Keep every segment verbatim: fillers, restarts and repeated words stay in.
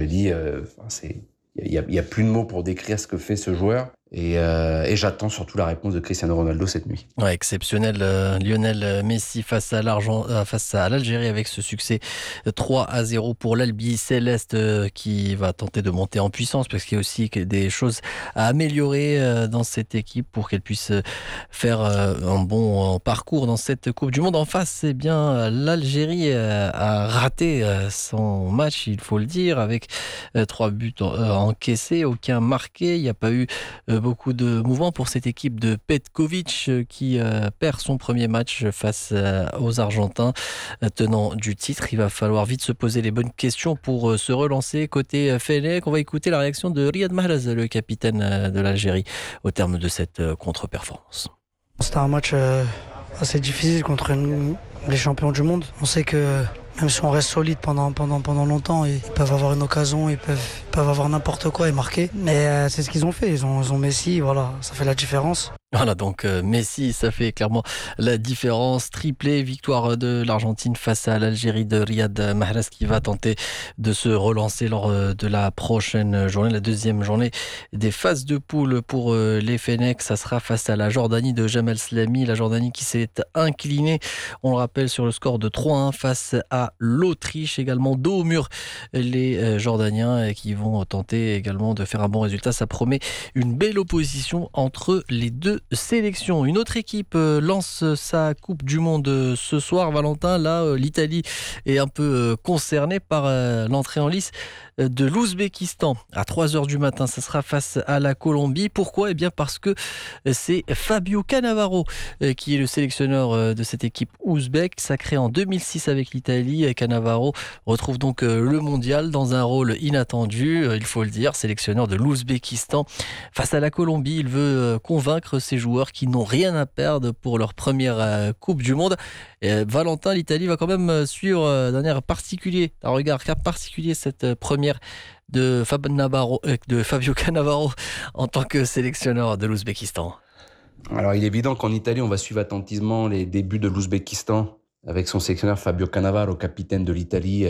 dis, euh, c'est, il y, a, il y a plus de mots pour décrire ce que fait ce joueur. Et, euh, et j'attends surtout la réponse de Cristiano Ronaldo cette nuit. Ouais, exceptionnel, euh, Lionel Messi face à l'Argent, euh, face à l'Algérie avec ce succès trois à zéro pour l'Albi Céleste euh, qui va tenter de monter en puissance parce qu'il y a aussi que des choses à améliorer euh, dans cette équipe pour qu'elle puisse euh, faire euh, un bon euh, parcours dans cette Coupe du Monde. En face, c'est bien l'Algérie euh, a raté euh, son match, il faut le dire, avec euh, trois buts euh, encaissés, aucun marqué. Il n'y a pas eu euh, beaucoup de mouvements pour cette équipe de Petkovic euh, qui euh, perd son premier match face euh, aux Argentins euh, tenant du titre. Il va falloir vite se poser les bonnes questions pour euh, se relancer côté euh, Fennec. On va écouter la réaction de Riyad Mahrez, le capitaine euh, de l'Algérie, au terme de cette euh, contre-performance. C'était un match euh, assez difficile contre une, les champions du monde. On sait que même si on reste solide pendant, pendant, pendant longtemps, ils peuvent avoir une occasion, ils peuvent, ils peuvent avoir n'importe quoi et marquer. Mais euh, c'est ce qu'ils ont fait, ils ont, ils ont Messi, voilà, ça fait la différence. Voilà, donc euh, Messi, ça fait clairement la différence. Triplé, victoire de l'Argentine face à l'Algérie de Riyad Mahrez qui va tenter de se relancer lors euh, de la prochaine journée, la deuxième journée des phases de poule pour euh, les Fennecs. Ça sera face à la Jordanie de Jamal Slami. La Jordanie qui s'est inclinée, on le rappelle, sur le score de trois à un face à l'Autriche. Également dos au mur, les euh, Jordaniens qui vont tenter également de faire un bon résultat. Ça promet une belle opposition entre les deux sélection. Une autre équipe lance sa Coupe du Monde ce soir, Valentin. Là, l'Italie est un peu concernée par l'entrée en lice de l'Ouzbékistan. À trois heures du matin, ça sera face à la Colombie. Pourquoi ? Eh bien parce que c'est Fabio Cannavaro qui est le sélectionneur de cette équipe ouzbek, sacré en deux mille six avec l'Italie. Cannavaro retrouve donc le mondial dans un rôle inattendu, il faut le dire, sélectionneur de l'Ouzbékistan. Face à la Colombie, il veut convaincre ces joueurs qui n'ont rien à perdre pour leur première Coupe du Monde. Et Valentin, l'Italie va quand même suivre d'un air particulier, d'un regard particulier cette première de, Fab Navarro, de Fabio Cannavaro en tant que sélectionneur de l'Ouzbékistan. Alors il est évident qu'en Italie, on va suivre attentivement les débuts de l'Ouzbékistan avec son sélectionneur Fabio Cannavaro, capitaine de l'Italie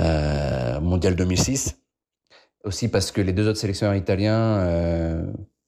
euh, mondial deux mille six. Aussi parce que les deux autres sélectionneurs italiens euh,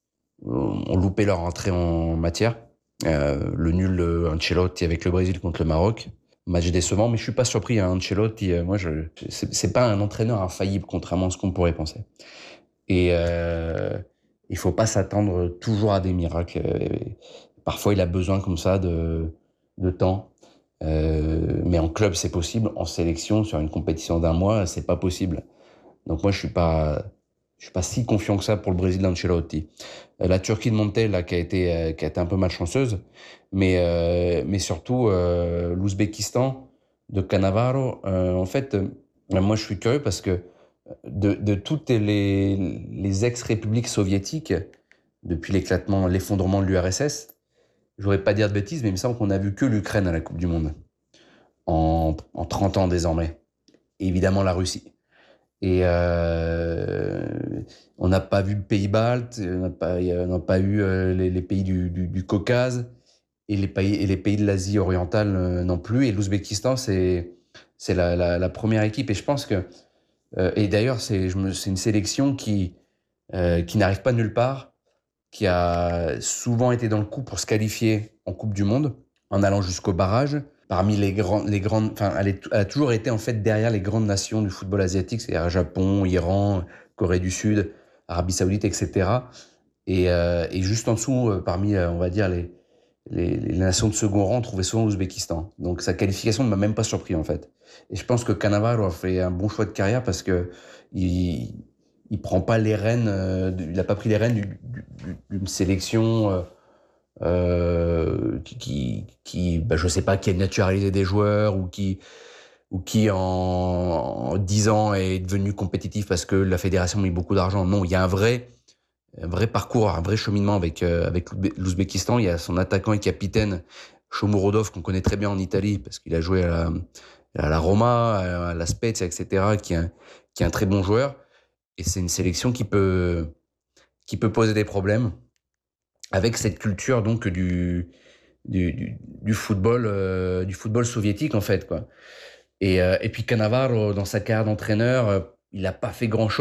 ont loupé leur entrée en matière. Euh, le nul de Ancelotti avec le Brésil contre le Maroc. Match décevant, mais je suis pas surpris. Hein, Ancelotti, euh, moi, je, c'est, c'est pas un entraîneur infaillible, contrairement à ce qu'on pourrait penser. Et euh, il faut pas s'attendre toujours à des miracles. Et parfois, il a besoin comme ça de, de temps. Euh, mais en club, c'est possible. En sélection, sur une compétition d'un mois, c'est pas possible. Donc moi, je suis pas, je suis pas si confiant que ça pour le Brésil d'Ancelotti. La Turquie de Montella qui a été, euh, qui a été un peu malchanceuse, mais, euh, mais surtout euh, l'Ouzbékistan de Cannavaro. Euh, en fait, euh, moi, je suis curieux parce que de, de toutes les, les ex-républiques soviétiques, depuis l'éclatement, l'effondrement de l'U R S S, je voudrais pas dire de bêtises, mais il me semble qu'on a vu que l'Ukraine à la Coupe du Monde en, en trente ans désormais. Et évidemment la Russie. Et euh, on n'a pas vu le pays balte, on n'a pas, on n'a pas eu euh, les, les pays du, du, du Caucase et les pays, et les pays de l'Asie orientale euh, non plus. Et l'Ouzbékistan, c'est, c'est la, la, la première équipe. Et je pense que, euh, et d'ailleurs, c'est, je me, c'est une sélection qui, euh, qui n'arrive pas nulle part, qui a souvent été dans le coup pour se qualifier en Coupe du Monde, en allant jusqu'au barrage. Parmi les grandes, les grandes, enfin, elle, est, elle a toujours été en fait derrière les grandes nations du football asiatique, c'est-à-dire Japon, Iran, Corée du Sud, Arabie Saoudite, et cetera. Et, euh, et juste en dessous, euh, parmi, euh, on va dire les, les, les nations de second rang, on trouvait souvent l'Ouzbékistan. Donc sa qualification ne m'a même pas surpris en fait. Et je pense que Cannavaro a fait un bon choix de carrière parce que il, il prend pas les rênes, euh, il n'a pas pris les rênes du, du, d'une sélection. Euh, Euh, qui, qui, qui bah, je sais pas, qui a naturalisé des joueurs ou qui, ou qui en, en dix ans est devenu compétitif parce que la fédération a mis beaucoup d'argent. Non, il y a un vrai, un vrai parcours, un vrai cheminement avec, euh, avec l'Ouzbékistan. Il y a son attaquant et capitaine, Shomurodov, qu'on connaît très bien en Italie parce qu'il a joué à la, à la Roma, à la Spezia, et cetera, qui est un, qui est un très bon joueur. Et c'est une sélection qui peut, qui peut poser des problèmes, avec cette culture donc du du, du, du football euh, du football soviétique en fait quoi. Et euh, et puis Cannavaro dans sa carrière d'entraîneur, euh, il a pas fait grand chose.